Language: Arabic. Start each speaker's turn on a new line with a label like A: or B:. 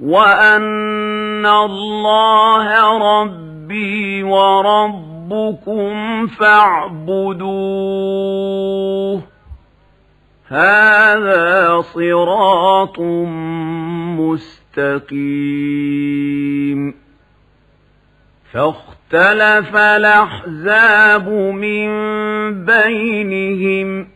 A: وأن الله ربي وربكم فاعبدوه هذا صراط مستقيم. فاختلف الأحزاب من بينهم